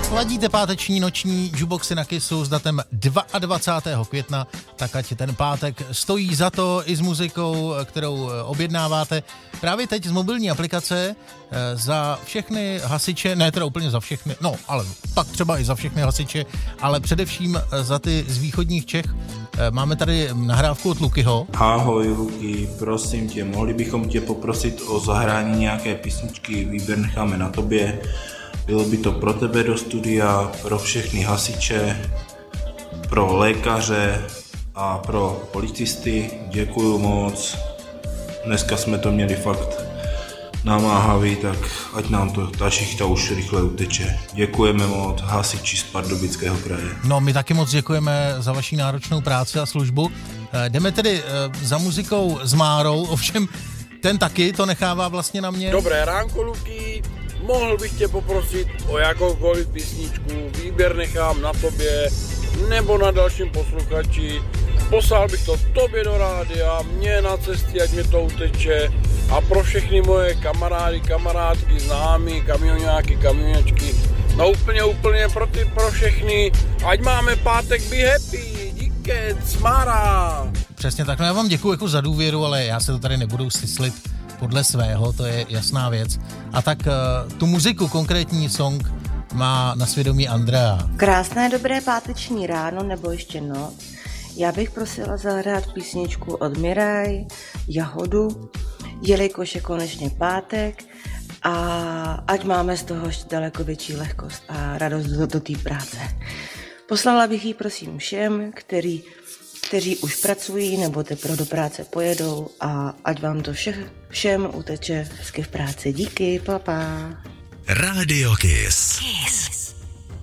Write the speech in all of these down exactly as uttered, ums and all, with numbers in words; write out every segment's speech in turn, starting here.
Ladíte páteční noční jukeboxy na Kissu s datem dvacátého druhého května, tak ať ten pátek stojí za to i s muzikou, kterou objednáváte. Právě teď z mobilní aplikace za všechny hasiče, ne teda úplně za všechny, no ale tak třeba i za všechny hasiče, ale především za ty z východních Čech. Máme tady nahrávku od Lukyho. Ahoj Luky, prosím tě, mohli bychom tě poprosit o zahrání nějaké písničky, výběr necháme na tobě. Bylo by to pro tebe do studia, pro všechny hasiče, pro lékaře a pro policisty. Děkuju moc. Dneska jsme to měli fakt namáhavý, tak ať nám to ta šichta už rychle uteče. Děkujeme moc, hasiči z Pardubického kraje. No, my taky moc děkujeme za vaši náročnou práci a službu. Jdeme tedy za muzikou s Márou, ovšem ten taky to nechává vlastně na mě. Dobré ránko, Luky. Mohl bych tě poprosit o jakoukoliv písničku, výběr nechám na tobě nebo na dalším posluchači. Poslal bych to tobě do rádia, mě na cestě, ať mi to uteče a pro všechny moje kamarády, kamarádky, známí, kamionáky, kamionačky. No úplně, úplně pro ty, pro všechny. Ať máme pátek, be happy, díky, Mára. Přesně tak, no já vám děkuji jako za důvěru, ale já se to tady nebudu syslit podle svého, to je jasná věc. A tak uh, tu muziku, konkrétní song, má na svědomí Andrea. Krásné dobré páteční ráno nebo ještě noc. Já bych prosila zahrát písničku od Miraj, Jahodu, jelikož je konečně pátek a ať máme z toho daleko větší lehkost a radost do, do té práce. Poslala bych ji prosím všem, který kteří už pracují nebo teprve do práce pojedou a ať vám to vše, všem uteče hezky v práci. Díky, papa. Radio Kiss. Kiss.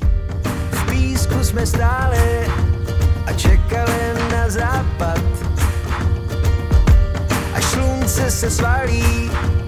V písku jsme stáli a čekali na západ. Až slunce se svalí,